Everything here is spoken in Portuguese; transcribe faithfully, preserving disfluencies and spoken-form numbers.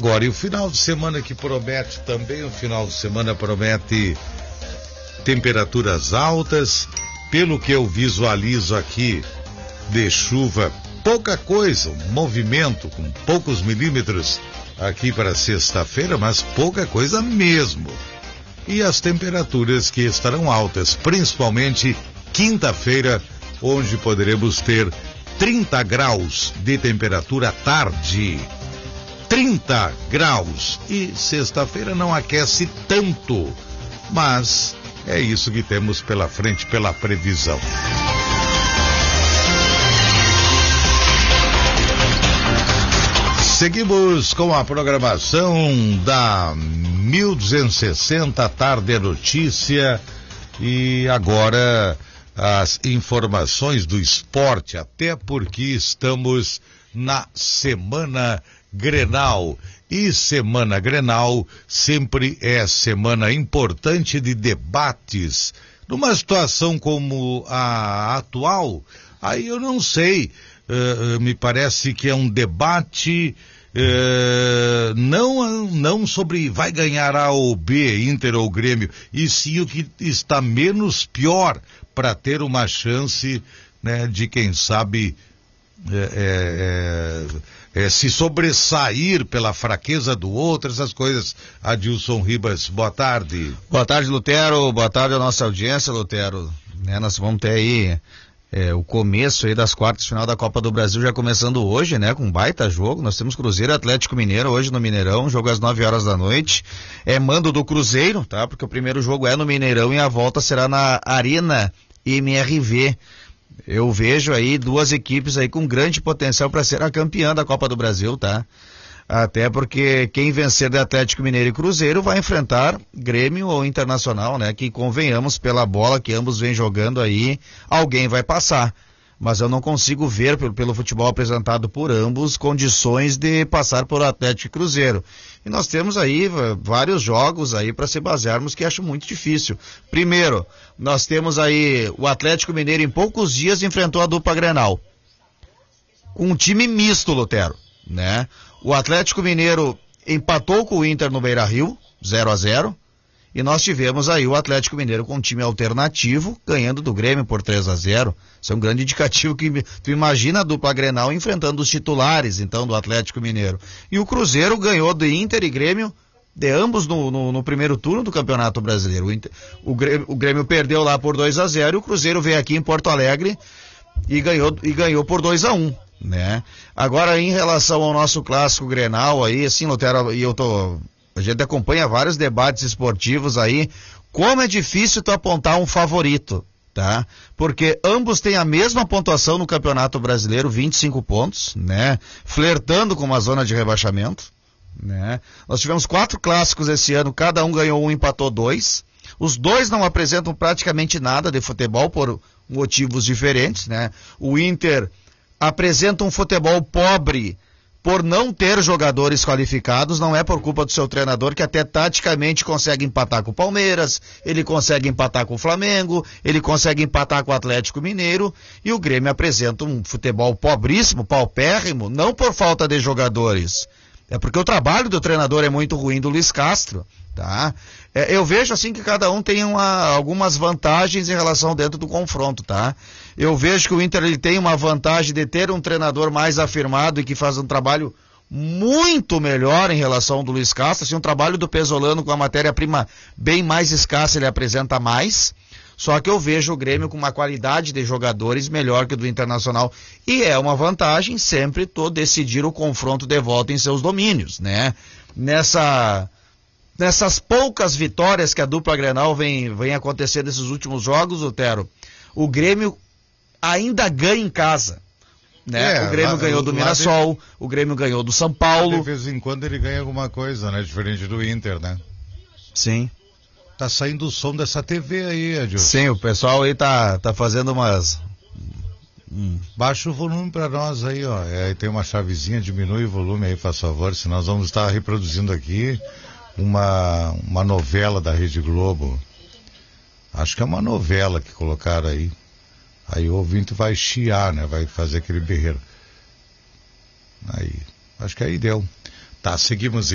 agora. E o final de semana que promete também, o final de semana promete temperaturas altas, pelo que eu visualizo aqui de chuva, pouca coisa, um movimento com poucos milímetros aqui para sexta-feira, mas pouca coisa mesmo. E as temperaturas que estarão altas, principalmente quinta-feira, onde poderemos ter trinta graus de temperatura à tarde. trinta graus. E sexta-feira não aquece tanto, mas é isso que temos pela frente, pela previsão. Seguimos com a programação da mil duzentos e sessenta, Tarde é Notícia, e agora as informações do esporte, até porque estamos na Semana Grenal. E Semana Grenal sempre é semana importante de debates. Numa situação como a atual, aí eu não sei, uh, me parece que é um debate uh, não, não sobre vai ganhar A ou B, Inter ou Grêmio, e sim o que está menos pior para ter uma chance, né, de quem sabe é, é, é, se sobressair pela fraqueza do outro, essas coisas. Adilson Ribas, boa tarde. Boa tarde, Lutero, boa tarde à nossa audiência, Lutero. É, nós vamos ter aí é, o começo aí das quartas de final da Copa do Brasil já começando hoje, né, com um baita jogo. Nós temos Cruzeiro e Atlético Mineiro hoje no Mineirão, jogo às nove horas da noite. É mando do Cruzeiro, tá? Porque o primeiro jogo é no Mineirão e a volta será na Arena M R V. Eu vejo aí duas equipes aí com grande potencial para ser a campeã da Copa do Brasil, tá? Até porque quem vencer de Atlético Mineiro e Cruzeiro vai enfrentar Grêmio ou Internacional, né? Que convenhamos, pela bola que ambos vêm jogando aí, alguém vai passar. Mas eu não consigo ver, pelo, pelo futebol apresentado por ambos, condições de passar por Atlético e Cruzeiro. E nós temos aí vários jogos aí para se basearmos que acho muito difícil. Primeiro, nós temos aí o Atlético Mineiro em poucos dias enfrentou a dupla Grenal. Com um time misto, Lutero, né? O Atlético Mineiro empatou com o Inter no Beira-Rio, zero a zero. E nós tivemos aí o Atlético Mineiro com um time alternativo, ganhando do Grêmio por três a zero. Isso é um grande indicativo que tu imagina a dupla Grenal enfrentando os titulares, então, do Atlético Mineiro. E o Cruzeiro ganhou de Inter e Grêmio, de ambos no, no, no primeiro turno do Campeonato Brasileiro. O, Inter, o, Grêmio, o Grêmio perdeu lá por dois a zero e o Cruzeiro veio aqui em Porto Alegre e ganhou, e ganhou por dois a um, né? Agora, em relação ao nosso clássico Grenal aí, assim, Lutero, e eu tô... A gente acompanha vários debates esportivos aí, como é difícil tu apontar um favorito, tá? Porque ambos têm a mesma pontuação no Campeonato Brasileiro, vinte e cinco pontos, né? Flertando com uma zona de rebaixamento, né? Nós tivemos quatro clássicos esse ano, cada um ganhou um, empatou dois. Os dois não apresentam praticamente nada de futebol por motivos diferentes, né? O Inter apresenta um futebol pobre por não ter jogadores qualificados, não é por culpa do seu treinador, que até taticamente consegue empatar com o Palmeiras, ele consegue empatar com o Flamengo, ele consegue empatar com o Atlético Mineiro, e o Grêmio apresenta um futebol pobríssimo, paupérrimo, não por falta de jogadores, é porque o trabalho do treinador é muito ruim, do Luiz Castro, tá? É, eu vejo assim que cada um tem uma, algumas vantagens em relação dentro do confronto, tá? Eu vejo que o Inter ele tem uma vantagem de ter um treinador mais afirmado e que faz um trabalho muito melhor em relação ao do Luiz Castro, assim, um trabalho do Pesolano com a matéria-prima bem mais escassa, ele apresenta mais. Só que eu vejo o Grêmio com uma qualidade de jogadores melhor que o do Internacional. E é uma vantagem sempre tu decidir o confronto de volta em seus domínios, né? Nessa, nessas poucas vitórias que a dupla Grenal vem, vem acontecer nesses últimos jogos, Lutero, o Grêmio ainda ganha em casa, né? É, o Grêmio lá, ganhou do Mirassol, de... o Grêmio ganhou do São Paulo. De vez em quando ele ganha alguma coisa, né? Diferente do Inter, né? Sim. Tá saindo o som dessa T V aí, Adilson. Sim, o pessoal aí tá, tá fazendo umas... Hum. Baixa o volume pra nós aí, ó. É, aí tem uma chavezinha, diminui o volume aí, faz favor, senão nós vamos estar reproduzindo aqui uma, uma novela da Rede Globo. Acho que é uma novela que colocaram aí. Aí o ouvinte vai chiar, né? Vai fazer aquele berreiro. Aí, acho que aí deu. Tá, seguimos